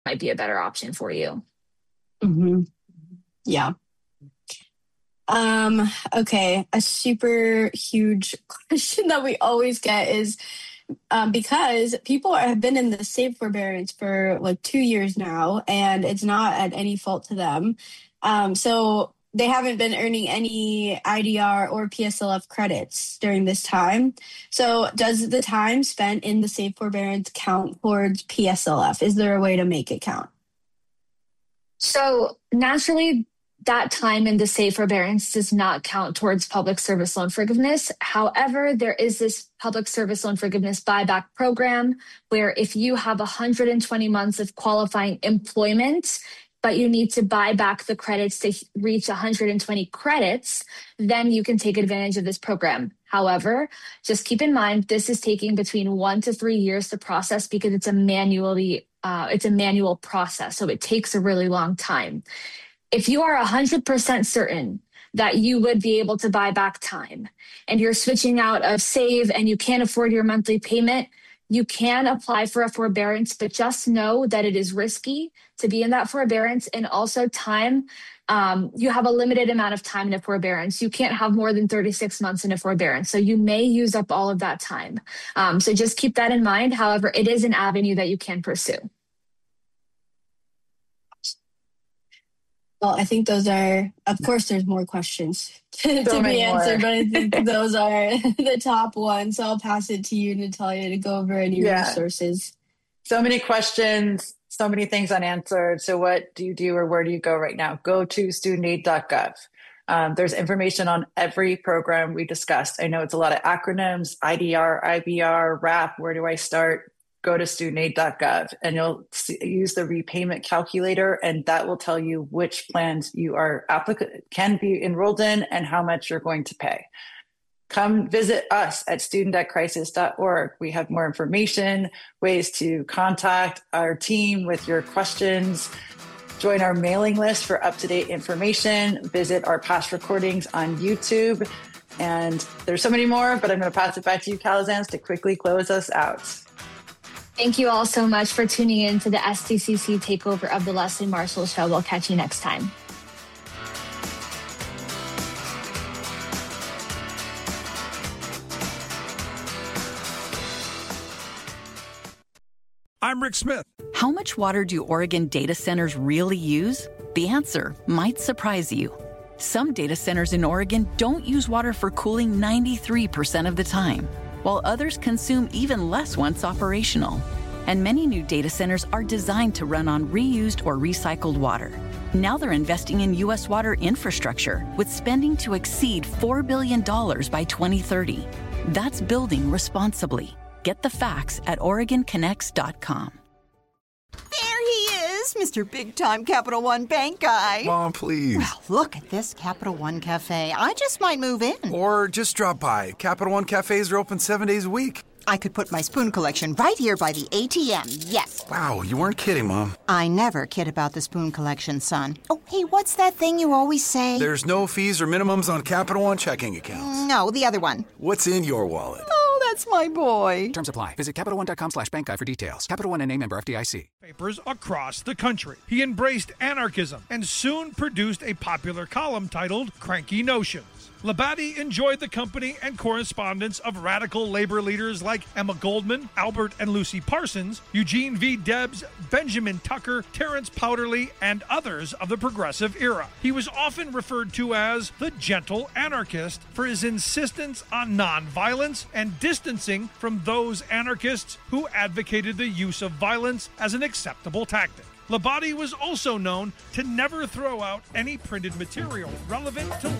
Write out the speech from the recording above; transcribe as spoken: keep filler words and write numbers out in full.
might be a better option for you. Mm-hmm. Yeah. Um, okay. A super huge question that we always get is um, because people have been in the save forbearance for like two years now, and it's not at any fault to them. Um, so they haven't been earning any I D R or P S L F credits during this time. So does the time spent in the save forbearance count towards P S L F? Is there a way to make it count? So naturally, that time in the save forbearance does not count towards public service loan forgiveness. However, there is this public service loan forgiveness buyback program where if you have one hundred twenty months of qualifying employment, but you need to buy back the credits to reach one hundred twenty credits, then you can take advantage of this program. However, just keep in mind, this is taking between one to three years to process because it's a manually, uh, it's a manual process. So it takes a really long time. If you are one hundred percent certain that you would be able to buy back time and you're switching out of save and you can't afford your monthly payment, you can apply for a forbearance, but just know that it is risky to be in that forbearance. And also time, um, you have a limited amount of time in a forbearance. You can't have more than thirty-six months in a forbearance. So you may use up all of that time. Um, so just keep that in mind. However, it is an avenue that you can pursue. Well, I think those are, of course, there's more questions to, So to be answered, more. but I think those are the top ones. So I'll pass it to you, Natalia, to go over any Yeah. resources. So many questions, so many things unanswered. So what do you do or where do you go right now? Go to student aid dot gov. Um, there's information on every program we discussed. I know it's a lot of acronyms, I D R, I B R, R A P, where do I start? Go to student aid dot gov and you'll see, use the repayment calculator, and that will tell you which plans you are applic- can be enrolled in and how much you're going to pay. Come visit us at student debt crisis dot org. We have more information, ways to contact our team with your questions. Join our mailing list for up-to-date information. Visit our past recordings on YouTube. And there's so many more, but I'm going to pass it back to you, Calazans, to quickly close us out. Thank you all so much for tuning in to the S D C C takeover of the Leslie Marshall Show. We'll catch you next time. I'm Rick Smith. How much water do Oregon data centers really use? The answer might surprise you. Some data centers in Oregon don't use water for cooling ninety-three percent of the time, while others consume even less once operational. And many new data centers are designed to run on reused or recycled water. Now they're investing in U S water infrastructure with spending to exceed four billion dollars by twenty thirty. That's building responsibly. Get the facts at Oregon Connects dot com. There he is, Mister Big Time Capital One Bank guy. Mom, please. Well, look at this Capital One Cafe. I just might move in. Or just drop by. Capital One cafes are open seven days a week. I could put my spoon collection right here by the A T M, yes. Wow, you weren't kidding, Mom. I never kid about the spoon collection, son. Oh, hey, what's that thing you always say? There's no fees or minimums on Capital One checking accounts. No, the other one. What's in your wallet? Oh, that's my boy. Terms apply. Visit Capital One dot com slash bank guide for details. Capital One N A member F D I C. Papers across the country. He embraced anarchism and soon produced a popular column titled Cranky Notions. Labadie enjoyed the company and correspondence of radical labor leaders like Emma Goldman, Albert and Lucy Parsons, Eugene V. Debs, Benjamin Tucker, Terence Powderly, and others of the progressive era. He was often referred to as the gentle anarchist for his insistence on nonviolence and distancing from those anarchists who advocated the use of violence as an acceptable tactic. Labadie was also known to never throw out any printed material relevant to